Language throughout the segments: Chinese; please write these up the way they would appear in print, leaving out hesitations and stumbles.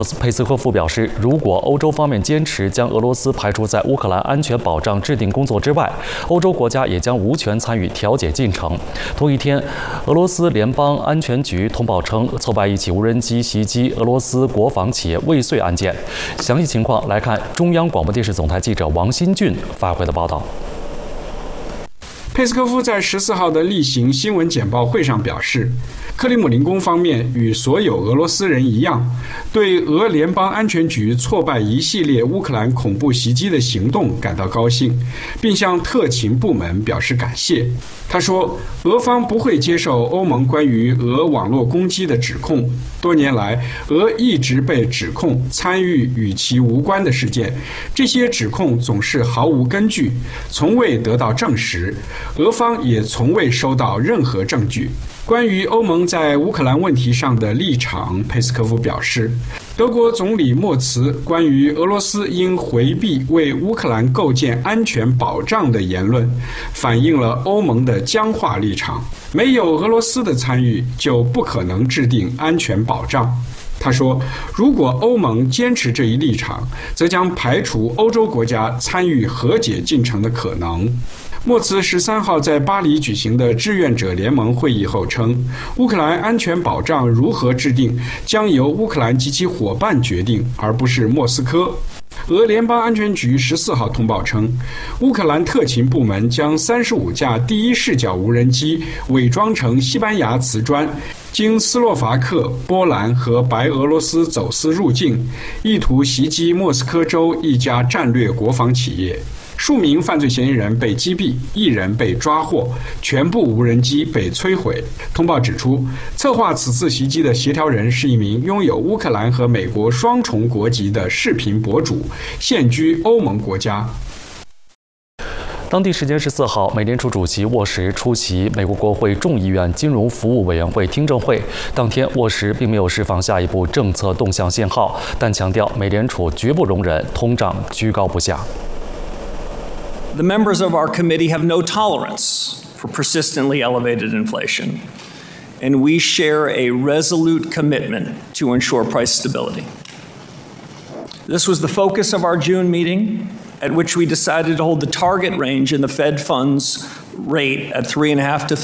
佩斯科夫表示，如果欧洲方面坚持将俄罗斯排除在乌克兰安全保障制定工作之外，欧洲国家也将无权参与调解进程。同一天，俄罗斯联邦安全局通报称，挫败一起无人机袭击俄罗斯国防企业未遂案件。详细情况来看中央广播电视总台记者王新俊发回的报道。 佩斯科夫在14号的例行新闻简报会上表示，克里姆林宫方面与所有俄罗斯人一样，对俄联邦安全局挫败一系列乌克兰恐怖袭击的行动感到高兴，并向特勤部门表示感谢。他说，俄方不会接受欧盟关于俄网络攻击的指控。多年来，俄一直被指控参与与其无关的事件，这些指控总是毫无根据，从未得到证实。俄方也从未收到任何证据。关于欧盟在乌克兰问题上的立场，佩斯科夫表示，德国总理默茨关于俄罗斯应回避为乌克兰构建安全保障的言论，反映了欧盟的僵化立场。没有俄罗斯的参与，就不可能制定安全保障。他说，如果欧盟坚持这一立场，则将排除欧洲国家参与和解进程的可能。默茨13号在巴黎举行的志愿者联盟会议后称，乌克兰安全保障如何制定，将由乌克兰及其伙伴决定，而不是莫斯科。俄联邦安全局14号通报称，乌克兰特勤部门将35架第一视角无人机伪装成西班牙瓷砖，经斯洛伐克、波兰和白俄罗斯走私入境，意图袭击莫斯科州一家战略国防企业。数名犯罪嫌疑人被击毙，1人被抓获，全部无人机被摧毁。通报指出，策划此次袭击的协调人是一名拥有乌克兰和美国双重国籍的视频博主，现居欧盟国家。 当地时间14号，美联储主席沃什出席美国国会众议院金融服务委员会听证会。当天，沃什并没有释放下一步政策动向信号，但强调美联储绝不容忍通胀居高不下。 The members of our committee have no tolerance for persistently elevated inflation, and we share a resolute commitment to ensure price stability. This was the focus of our June meeting, at which we decided to hold the target range in the Fed funds rate at 3.5% to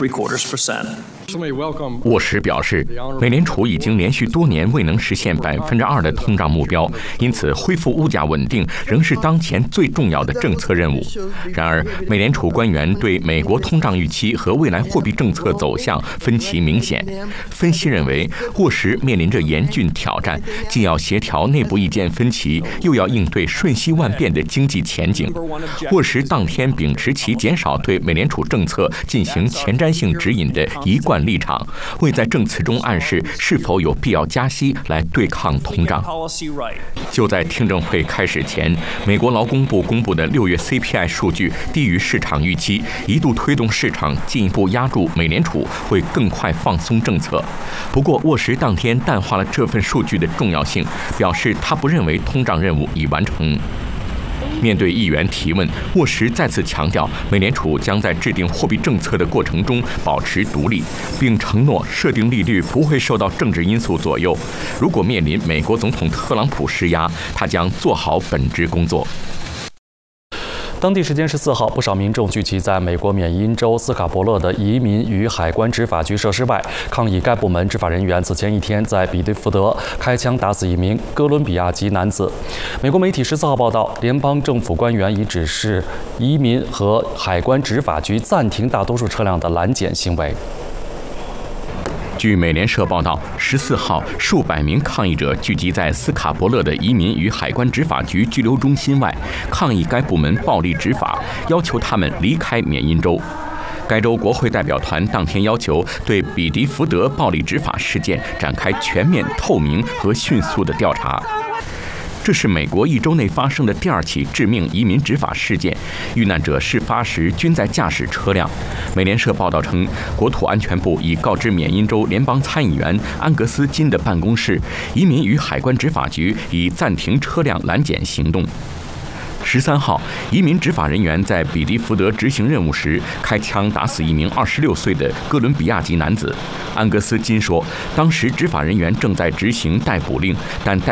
3.75%. 沃什表示，美联储已经连续多年未能实现2%的通胀目标，因此恢复物价稳定仍是当前最重要的政策任务。然而，美联储官员对美国通胀预期和未来货币政策走向分歧明显。分析认为，沃什面临着严峻挑战，既要协调内部意见分歧，又要应对瞬息万变的经济前景。沃什当天秉持其减少对美联储政策进行前瞻性指引的一贯立场，未在证词中暗示是否有必要加息来对抗通胀。就在听证会开始前，美国劳工部公布的6月 CPI 数据低于市场预期，一度推动市场进一步压住美联储会更快放松政策。不过，沃什当天淡化了这份数据的重要性，表示他不认为通胀任务已完成。面对议员提问，沃什再次强调，美联储将在制定货币政策的过程中保持独立，并承诺设定利率不会受到政治因素左右。如果面临美国总统特朗普施压，他将做好本职工作。 当地时间14号，不少民众聚集在美国缅因州斯卡伯勒的移民与海关执法局设施外，抗议该部门执法人员此前一天在彼得福德开枪打死一名哥伦比亚籍男子。美国媒体14号报道，联邦政府官员已指示移民和海关执法局暂停大多数车辆的拦检行为。 据美联社报道，14号，数百名抗议者聚集在斯卡伯勒的移民与海关执法局拘留中心外，抗议该部门暴力执法，要求他们离开缅因州。该州国会代表团当天要求对彼得福德暴力执法事件展开全面、透明和迅速的调查。这是美国一周内发生的第2起致命移民执法事件，遇难者事发时均在驾驶车辆。美联社报道称，国土安全部已告知缅因州联邦参议员安格斯·金的办公室，移民与海关执法局已暂停车辆拦检行动。13号，移民执法人员在彼得福德执行任务时开枪打死一名26岁的哥伦比亚籍男子。安格斯·金说，当时执法人员正在执行逮捕令，但逮